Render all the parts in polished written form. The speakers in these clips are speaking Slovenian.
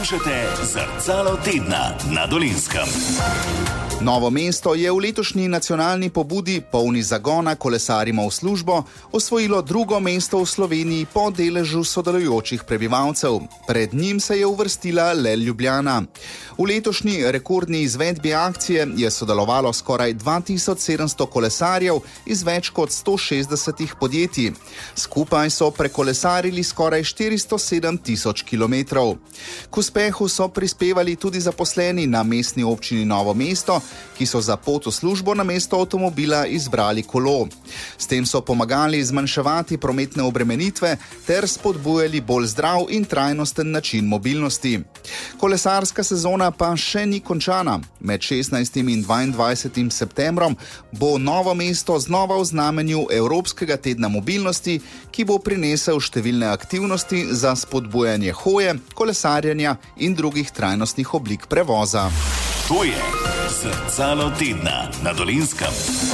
Poslušate Zrcalo tedna na Dolenjskem. Novo mesto je v letošnji nacionalni pobudi Polni zagona kolesarimo v službo osvojilo drugo mesto v Sloveniji po deležu sodelujočih prebivalcev. Pred njim se je uvrstila le Ljubljana. V letošnji rekordni izvedbi akcije je sodelovalo skoraj 2700 kolesarjev iz več kot 160 podjetij. Skupaj so prekolesarili skoraj 407 tisoč kilometrov. K uspehu so prispevali tudi zaposleni na mestni občini Novo mesto, ki so za pot v službo namesto avtomobila izbrali kolo. S tem so pomagali zmanjševati prometne obremenitve ter spodbujali bolj zdrav in trajnosten način mobilnosti. Kolesarska sezona pa še ni končana. Med 16. in 22. septembrom bo Novo mesto znova v znamenju Evropskega tedna mobilnosti, ki bo prinesel številne aktivnosti za spodbujanje hoje, kolesarjenja in drugih trajnostnih oblik prevoza. To je Zrcalo tedna na Dolenjskem.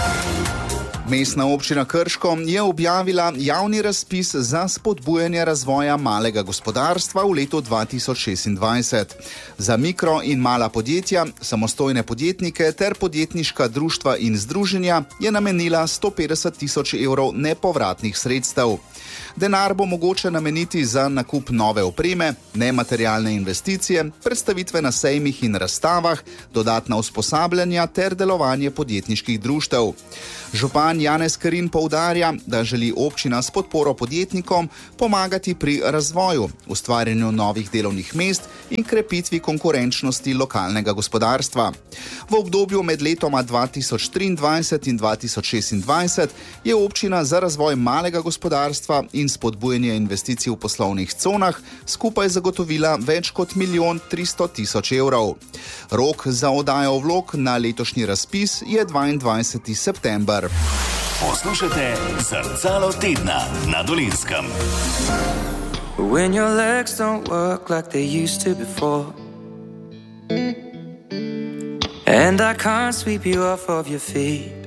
Mestna občina Krško je objavila javni razpis za spodbujanje razvoja malega gospodarstva v letu 2026. Za mikro in mala podjetja, samostojne podjetnike ter podjetniška društva in združenja je namenila 150 tisoč evrov nepovratnih sredstev. Denar bo mogoče nameniti za nakup nove opreme, nematerialne investicije, predstavitve na sejmih in razstavah, dodatna usposabljanja ter delovanje podjetniških društev. Župan Janez Karin poudarja, da želi občina s podporo podjetnikom pomagati pri razvoju, ustvarjanju novih delovnih mest in krepitvi konkurenčnosti lokalnega gospodarstva. V obdobju med letoma 2023 in 2026 je občina za razvoj malega gospodarstva in spodbujanje investicij v poslovnih conah skupaj zagotovila več kot 1 300 000 evrov. Rok za oddajo vlog na letošnji razpis je 22. september. Poslušate Zrcalo tedna na Dolenjskem. When your legs don't work like they used to before, and I can't sweep you off of your feet,